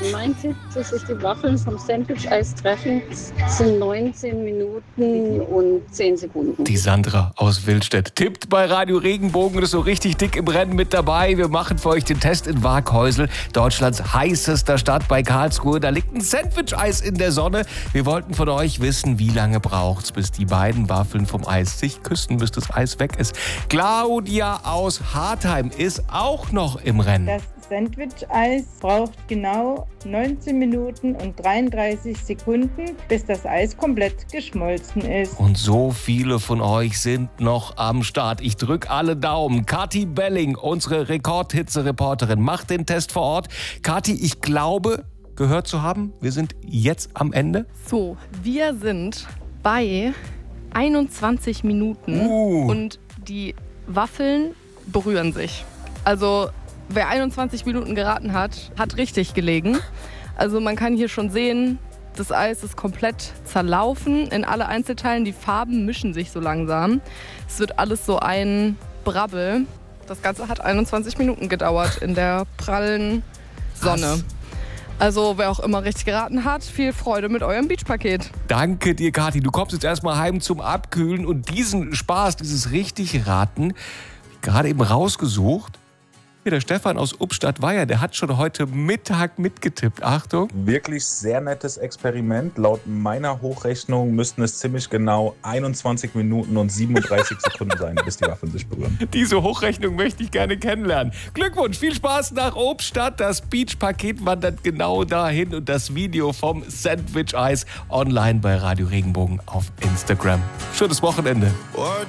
Mein Tipp, dass sich die Waffeln vom Sandwich-Eis treffen, sind 19 Minuten und 10 Sekunden. Die Sandra aus Wildstedt tippt bei Radio Regenbogen und ist so richtig dick im Rennen mit dabei. Wir machen für euch den Test in Waaghäusel, Deutschlands heißester Stadt bei Karlsruhe. Da liegt ein Sandwich-Eis in der Sonne. Wir wollten von euch wissen, wie lange braucht's, bis die beiden Waffeln vom Eis sich küssen, bis das Eis weg ist. Claudia aus Hartheim ist auch noch im Rennen. Das Sandwich-Eis braucht genau 19 Minuten und 33 Sekunden, bis das Eis komplett geschmolzen ist. Und so viele von euch sind noch am Start. Ich drücke alle Daumen. Kathi Belling, unsere Rekordhitze-Reporterin, macht den Test vor Ort. Kathi, ich glaube, gehört zu haben, wir sind jetzt am Ende. So, wir sind bei 21 Minuten und die Waffeln berühren sich. Also wer 21 Minuten geraten hat, hat richtig gelegen. Also man kann hier schon sehen, das Eis ist komplett zerlaufen in alle Einzelteilen. Die Farben mischen sich so langsam. Es wird alles so ein Brabbel. Das Ganze hat 21 Minuten gedauert in der prallen Sonne. Also wer auch immer richtig geraten hat, viel Freude mit eurem Beachpaket. Danke dir, Kathi. Du kommst jetzt erstmal heim zum Abkühlen und diesen Spaß, dieses richtig Raten, gerade eben rausgesucht. Hier, der Stefan aus Ubstadt-Weiher, der hat schon heute Mittag mitgetippt. Achtung. Wirklich sehr nettes Experiment. Laut meiner Hochrechnung müssten es ziemlich genau 21 Minuten und 37 Sekunden sein, bis die Waffeln sich berühren. Diese Hochrechnung möchte ich gerne kennenlernen. Glückwunsch, viel Spaß nach Ubstadt. Das Beach-Paket wandert genau dahin und das Video vom Sandwich-Eis online bei Radio Regenbogen auf Instagram. Schönes Wochenende.